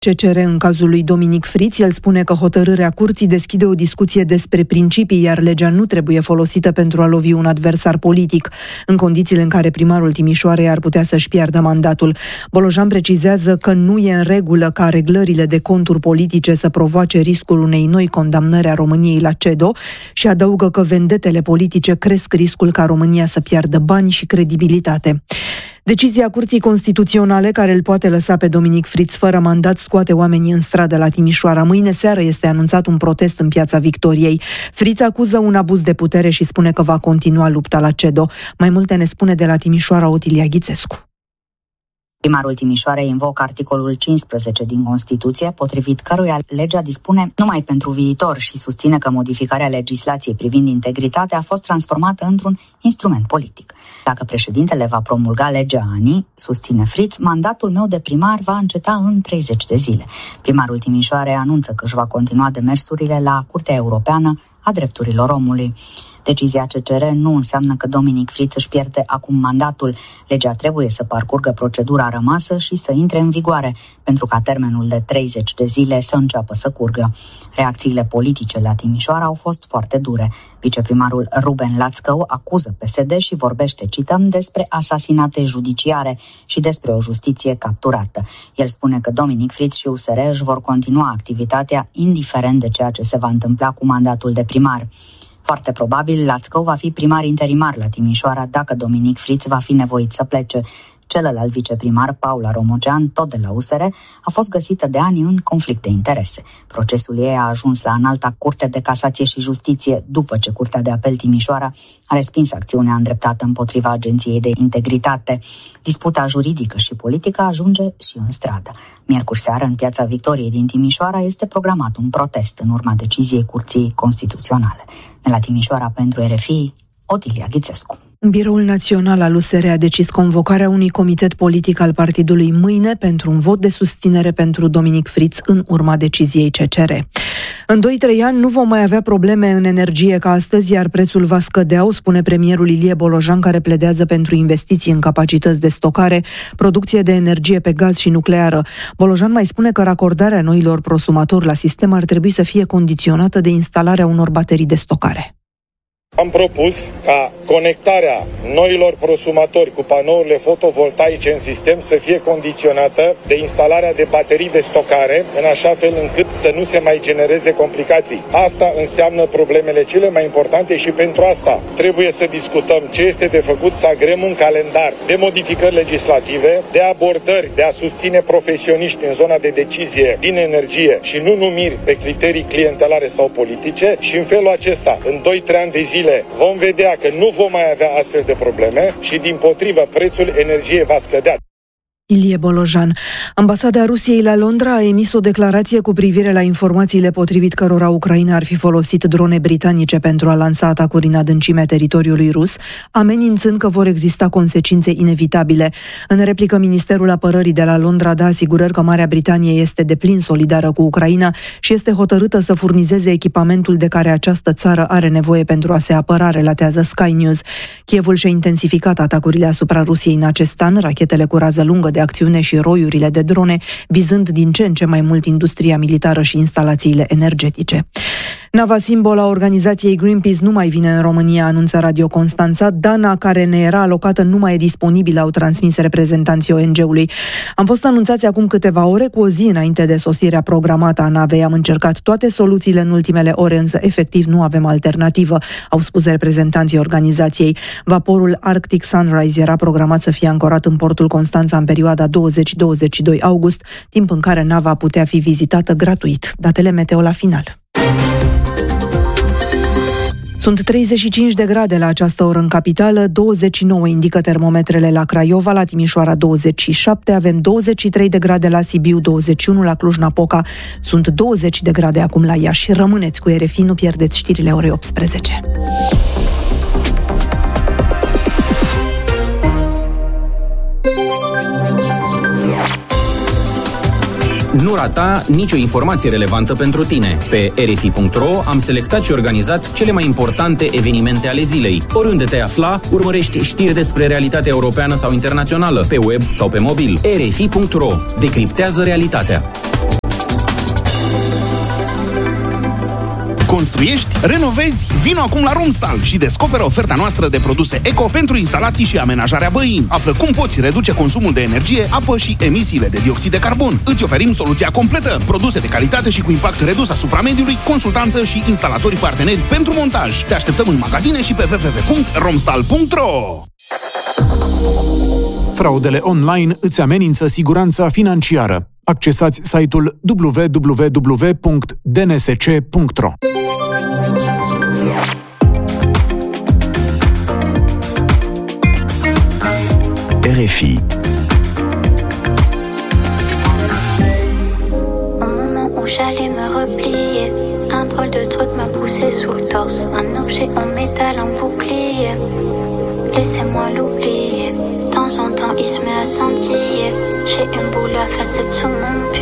CCR în cazul lui Dominic Friț. El spune că hotărârea curții deschide o discuție despre principii, iar legea nu trebuie folosită pentru a lovi un adversar politic, în condițiile în care primarul Timișoarei ar putea să-și piardă mandatul. Bolojan precizează că nu e în regulă ca reglările de conturi politice să provoace riscul unei noi condamnări a României la CEDO și adaugă că vendetele politice cresc riscul ca România să piardă bani și credibilitate. Decizia Curții Constituționale, care îl poate lăsa pe Dominic Friț fără mandat, scoate oamenii în stradă la Timișoara. Mâine seară este anunțat un protest în Piața Victoriei. Friț acuză un abuz de putere și spune că va continua lupta la CEDO. Mai multe ne spune de la Timișoara Otilia Ghițescu. Primarul Timișoarei invocă articolul 15 din Constituție, potrivit căruia legea dispune numai pentru viitor și susține că modificarea legislației privind integritatea a fost transformată într-un instrument politic. Dacă președintele va promulga legea ANI, susține Friț, mandatul meu de primar va înceta în 30 de zile. Primarul Timișoarei anunță că își va continua demersurile la Curtea Europeană a Drepturilor Omului. Decizia CCR nu înseamnă că Dominic Friț își pierde acum mandatul. Legea trebuie să parcurgă procedura rămasă și să intre în vigoare, pentru ca termenul de 30 de zile să înceapă să curgă. Reacțiile politice la Timișoara au fost foarte dure. Viceprimarul Ruben Lațcău acuză PSD și vorbește, cităm, despre asasinate judiciare și despre o justiție capturată. El spune că Dominic Friț și USR își vor continua activitatea indiferent de ceea ce se va întâmpla cu mandatul de primar. Foarte probabil, Lațcău va fi primar interimar la Timișoara dacă Dominic Friț va fi nevoit să plece. Celălalt viceprimar, Paula Romogean, tot de la USR, a fost găsită de ani în conflict de interese. Procesul ei a ajuns la Înalta Curte de Casație și Justiție după ce Curtea de Apel Timișoara a respins acțiunea îndreptată împotriva Agenției de Integritate. Disputa juridică și politică ajunge și în stradă. Miercuri seară, în Piața Victoriei din Timișoara, este programat un protest în urma deciziei Curții Constituționale. De la Timișoara pentru RFI, Otilia Ghițescu. Biroul Național al USR a decis convocarea unui comitet politic al partidului mâine pentru un vot de susținere pentru Dominic Friț în urma deciziei CCR. În 2-3 ani nu vom mai avea probleme în energie ca astăzi, iar prețul va scădea, spune premierul Ilie Bolojan, care pledează pentru investiții în capacități de stocare, producție de energie pe gaz și nucleară. Bolojan mai spune că racordarea noilor prosumatori la sistem ar trebui să fie condiționată de instalarea unor baterii de stocare. Am propus ca conectarea noilor prosumatori cu panourile fotovoltaice în sistem să fie condiționată de instalarea de baterii de stocare, în așa fel încât să nu se mai genereze complicații. Asta înseamnă problemele cele mai importante și pentru asta trebuie să discutăm ce este de făcut, să agrem un calendar de modificări legislative, de abordări, de a susține profesioniști în zona de decizie din energie și nu numiri pe criterii clientelare sau politice și în felul acesta, în 2-3 ani de zile, vom vedea că nu vom mai avea astfel de probleme și, dimpotrivă, prețul energiei va scădea. Ilie Bolojan. Ambasada Rusiei la Londra a emis o declarație cu privire la informațiile potrivit cărora Ucraina ar fi folosit drone britanice pentru a lansa atacuri în adâncimea teritoriului rus, amenințând că vor exista consecințe inevitabile. În replică, Ministerul Apărării de la Londra dă asigurări că Marea Britanie este deplin solidară cu Ucraina și este hotărâtă să furnizeze echipamentul de care această țară are nevoie pentru a se apăra, relatează Sky News. Kievul și-a intensificat atacurile asupra Rusiei în acest an, rachetele cu rază lungă de acțiune și roiurile de drone, vizând din ce în ce mai mult industria militară și instalațiile energetice. Nava simbol a organizației Greenpeace nu mai vine în România, anunță Radio Constanța. Dana, care ne era alocată, nu mai e disponibilă, au transmis reprezentanții ONG-ului. Am fost anunțați acum câteva ore, cu o zi înainte de sosirea programată a navei. Am încercat toate soluțiile în ultimele ore, însă efectiv nu avem alternativă, au spus reprezentanții organizației. Vaporul Arctic Sunrise era programat să fie ancorat în portul Constanța în perioada 20-22 august, timp în care nava putea fi vizitată gratuit. Datele meteo la final. Sunt 35 de grade la această oră în capitală, 29 indică termometrele la Craiova, la Timișoara 27, avem 23 de grade la Sibiu, 21 la Cluj-Napoca, sunt 20 de grade acum la Iași. Rămâneți cu RFI, nu pierdeți știrile orei 18. Nu rata nicio informație relevantă pentru tine. Pe RFI.ro am selectat și organizat cele mai importante evenimente ale zilei. Oriunde te afla, urmărești știri despre realitatea europeană sau internațională, pe web sau pe mobil. RFI.ro decriptează realitatea. Construiești? Renovezi? Vino acum la Romstal și descoperă oferta noastră de produse eco pentru instalații și amenajarea băii. Află cum poți reduce consumul de energie, apă și emisiile de dioxid de carbon. Îți oferim soluția completă, produse de calitate și cu impact redus asupra mediului, consultanță și instalatori parteneri pentru montaj. Te așteptăm în magazine și pe www.romstal.ro. Fraudele online îți amenință siguranța financiară. Accesați site-ul www.dnsc.ro. RFI. Au moment où j'allais me replier, un drôle de truc m'a poussé sous le torse. Un objet en métal, en bouclier. Laissez-moi l'oublier. De temps en temps, il se met à scintiller. J'ai une boule à facettes sous mon pull.